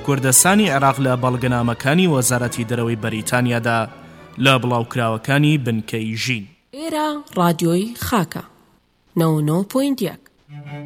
کوردستانی عێراق لە بەڵگەنامەکانی وەزارەتی دەرەوەی بەریتانیادا لە بڵاوکراوەکانی بنکەی ژین. ئێرە ڕادیۆی خاکە 99.1